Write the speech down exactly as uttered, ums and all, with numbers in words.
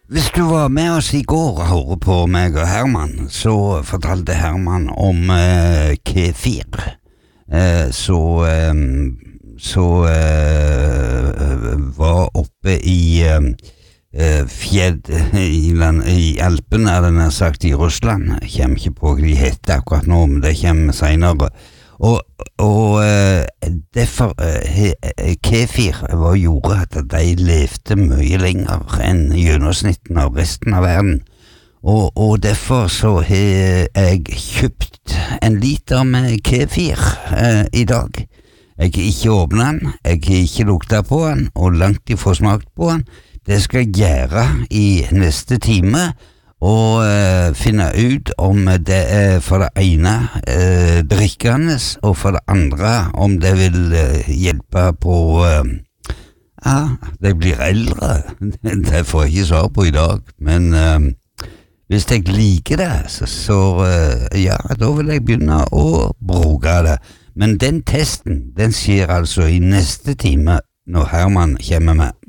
Hvis du var med oss i går og hører på meg og Herman, så fortalte Herman om eh, kefir. Eh, så eh, så eh, var oppe i eh, fjell i, land, i Alpen, er det nær sagt, i Russland. Jeg kommer ikke på hva de heter akkurat nå, men det kommer senere. Og, og uh, derfor uh, kefir var gjorde at de levde mye lenger enn gjennomsnitten av resten av verden. Og, og derfor så har jeg kjøpt en liter med kefir uh, i dag. Jeg har ikke åpnet den, jeg har ikke luktet på den, og langt ifra smakt på den. Det skal jeg gjøre i neste time. Og uh, finne ut om det er for det ene uh, drikkende, og for det andre om det vil uh, hjelpe på uh, ja, det blir eldre. Det får jeg ikke svar på i dag, men uh, hvis jeg liker det, så, så uh, ja, da vil jeg begynne å bruke det. Men den testen, den skjer altså i neste time når Herman kommer med.